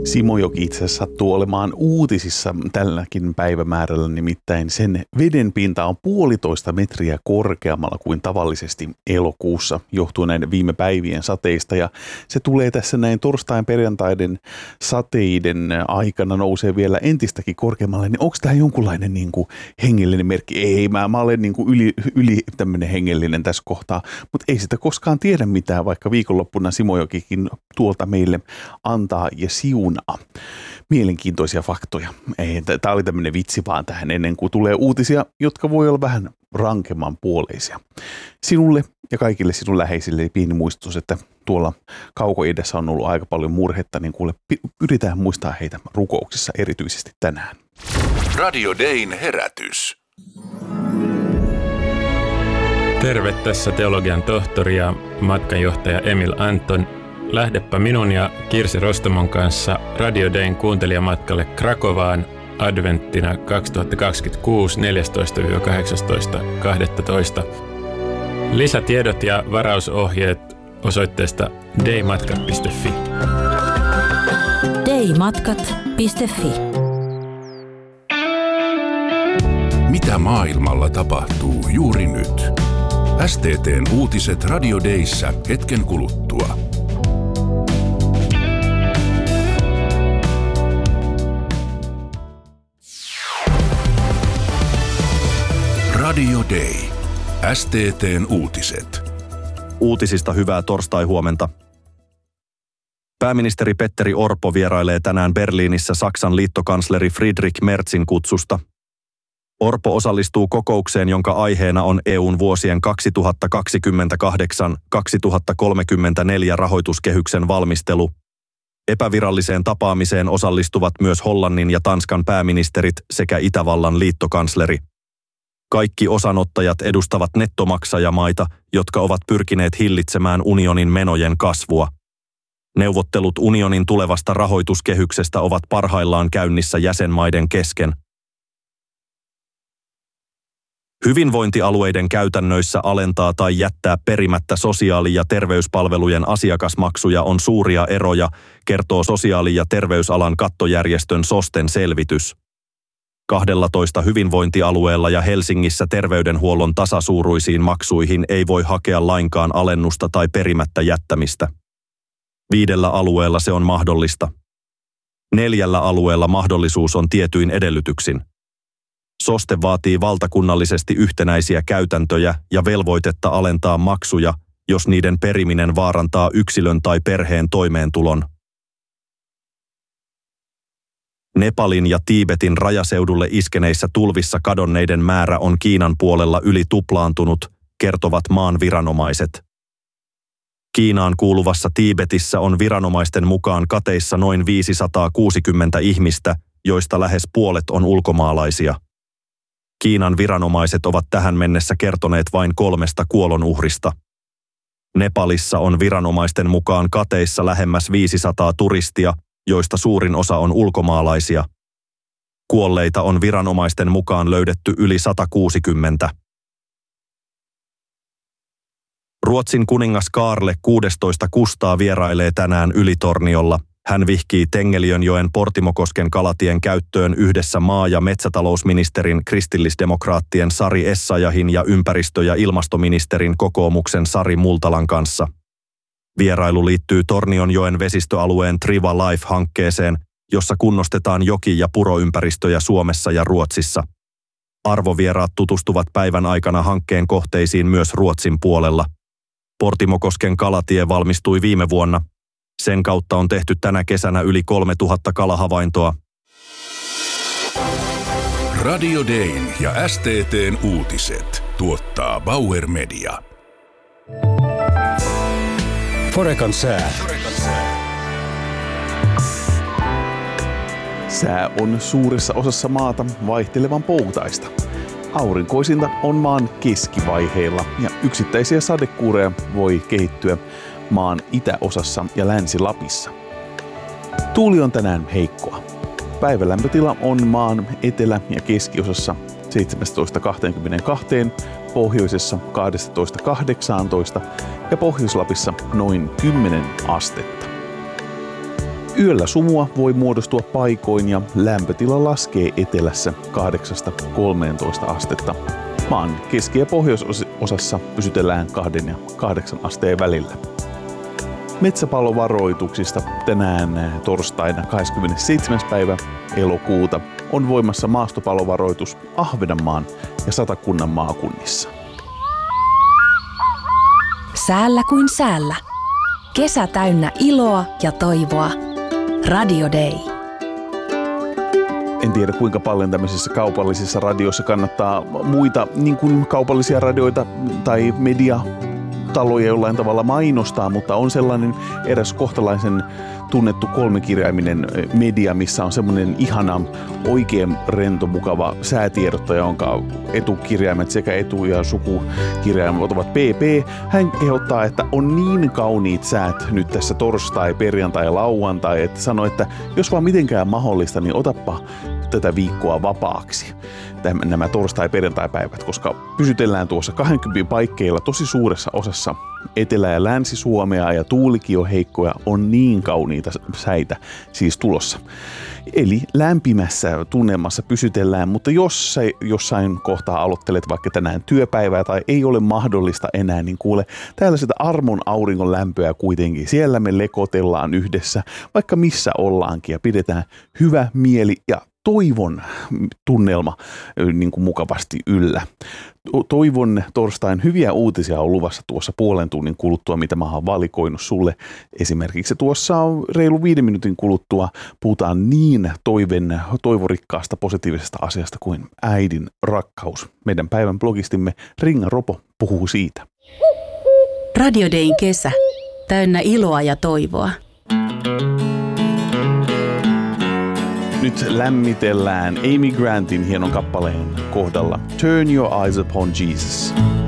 Simojoki itse asiassa sattuu olemaan uutisissa tälläkin päivämäärällä, nimittäin sen veden pinta on 1,5 metriä korkeammalla kuin tavallisesti elokuussa johtuen näiden viime päivien sateista. Ja se tulee tässä näin torstain perjantaiden sateiden aikana nousee vielä entistäkin korkeammalle. Niin onko tämä jonkunlainen niin kuin hengellinen merkki? Ei, mä olen niin kuin yli tämmöinen hengellinen tässä kohtaa, mutta ei sitä koskaan tiedä mitään, vaikka viikonloppuna Simojokikin tuolta meille antaa ja siunaa. Mielenkiintoisia faktoja. Tämä oli tämmöinen vitsi vaan tähän ennen kuin tulee uutisia, jotka voi olla vähän rankemman puoleisia. Sinulle ja kaikille sinun läheisille pieni muistutus, että tuolla kaukoidässä on ollut aika paljon murhetta, niin kuule, yritetään muistaa heitä rukouksissa erityisesti tänään. Radio Dayn herätys. Terve, tässä teologian tohtori ja matkanjohtaja Emil Anton. Lähdepä minun ja Kirsi Rostomon kanssa Radio Dayn kuuntelijamatkalle Krakovaan adventtina 2026 14-18.12. Lisätiedot ja varausohjeet osoitteesta daymatkat.fi. daymatkat.fi. Mitä maailmalla tapahtuu juuri nyt? STT:n uutiset Radio Dayssä hetken kuluttua. Radio Day. STT:n uutiset. Uutisista hyvää torstai-huomenta. Pääministeri Petteri Orpo vierailee tänään Berliinissä Saksan liittokansleri Friedrich Merzin kutsusta. Orpo osallistuu kokoukseen, jonka aiheena on EUn vuosien 2028-2034 rahoituskehyksen valmistelu. Epäviralliseen tapaamiseen osallistuvat myös Hollannin ja Tanskan pääministerit sekä Itävallan liittokansleri. Kaikki osanottajat edustavat nettomaksajamaita, jotka ovat pyrkineet hillitsemään unionin menojen kasvua. Neuvottelut unionin tulevasta rahoituskehyksestä ovat parhaillaan käynnissä jäsenmaiden kesken. Hyvinvointialueiden käytännöissä alentaa tai jättää perimättä sosiaali- ja terveyspalvelujen asiakasmaksuja on suuria eroja, kertoo sosiaali- ja terveysalan kattojärjestön SOSTEn selvitys. 12 hyvinvointialueella ja Helsingissä terveydenhuollon tasasuuruisiin maksuihin ei voi hakea lainkaan alennusta tai perimättä jättämistä. 5 alueella se on mahdollista. 4 alueella mahdollisuus on tietyin edellytyksin. SOSTE vaatii valtakunnallisesti yhtenäisiä käytäntöjä ja velvoitetta alentaa maksuja, jos niiden periminen vaarantaa yksilön tai perheen toimeentulon. Nepalin ja Tiibetin rajaseudulle iskeneissä tulvissa kadonneiden määrä on Kiinan puolella yli tuplaantunut, kertovat maan viranomaiset. Kiinaan kuuluvassa Tiibetissä on viranomaisten mukaan kateissa noin 560 ihmistä, joista lähes puolet on ulkomaalaisia. Kiinan viranomaiset ovat tähän mennessä kertoneet vain 3 kuolonuhrista. Nepalissa on viranomaisten mukaan kateissa lähemmäs 500 turistia, joista suurin osa on ulkomaalaisia. Kuolleita on viranomaisten mukaan löydetty yli 160. Ruotsin kuningas Kaarle 16 Kustaa vierailee tänään Ylitorniolla. Hän vihkii Tengeliönjoen Portimokosken kalatien käyttöön yhdessä maa- ja metsätalousministerin kristillisdemokraattien Sari Essayahin ja ympäristö- ja ilmastoministerin kokoomuksen Sari Multalan kanssa. Vierailu liittyy Tornionjoen vesistöalueen Triva Life-hankkeeseen, jossa kunnostetaan joki- ja puroympäristöjä Suomessa ja Ruotsissa. Arvovieraat tutustuvat päivän aikana hankkeen kohteisiin myös Ruotsin puolella. Portimokosken kalatie valmistui viime vuonna. Sen kautta on tehty tänä kesänä yli 3000 kalahavaintoa. Radio Dayn ja STT:n uutiset tuottaa Bauer Media. Forekan sää. Sää on suuressa osassa maata vaihtelevan poutaista. Aurinkoisinta on maan keskivaiheilla ja yksittäisiä sadekuureja voi kehittyä maan itäosassa ja Länsi-Lapissa. Tuuli on tänään heikkoa. Päivälämpötila on maan etelä- ja keskiosassa 17-22, pohjoisessa 12-18 ja Pohjois-Lapissa noin 10 astetta. Yöllä sumua voi muodostua paikoin ja lämpötila laskee etelässä 8-13 astetta. Maan keski- ja pohjoisosassa pysytellään 2 ja 8 asteen välillä. Metsäpalovaroituksista tänään torstaina 27. päivä elokuuta on voimassa maastopalovaroitus Ahvenanmaan ja Satakunnan maakunnissa. Säällä kuin säällä. Kesä täynnä iloa ja toivoa. Radio Day. En tiedä kuinka paljon tämmöisissä kaupallisissa radioissa kannattaa muita niin kuin kaupallisia radioita tai mediataloja jollain tavalla mainostaa, mutta on sellainen eräs kohtalaisen tunnettu 3-kirjaiminen media, missä on semmoinen ihana, oikein rento, mukava säätiedottaja, jonka etukirjaimet sekä etu- ja sukukirjaimet ovat PP. Hän kehottaa, että on niin kauniit säät nyt tässä torstai, perjantai ja lauantai, että sanoo, että jos vaan mitenkään mahdollista, niin otappa tätä viikkoa vapaaksi. Nämä torstai-perjantai-päivät, koska pysytellään tuossa 20 paikkeilla tosi suuressa osassa Etelä- ja Länsi-Suomea ja tuulikin on heikkoja, on niin kauniita säitä siis tulossa. Eli lämpimässä tunnelmassa pysytellään, mutta jos jossain kohtaa aloittelet vaikka tänään työpäivää tai ei ole mahdollista enää, niin kuule, täällä sitä armon auringon lämpöä kuitenkin. Siellä me lekotellaan yhdessä, vaikka missä ollaankin ja pidetään hyvä mieli ja toivon tunnelma niin kuin mukavasti yllä. Toivon torstain hyviä uutisia on luvassa tuossa puolen tunnin kuluttua, mitä mä oon valikoinut sulle. Esimerkiksi tuossa on reilu 5 minuutin kuluttua puhutaan niin toivorikkaasta positiivisesta asiasta kuin äidin rakkaus. Meidän päivän blogistimme Ringa Ropo puhuu siitä. Radio Dayn kesä. Täynnä iloa ja toivoa. Nyt lämmitellään Amy Grantin hienon kappaleen kohdalla Turn Your Eyes Upon Jesus.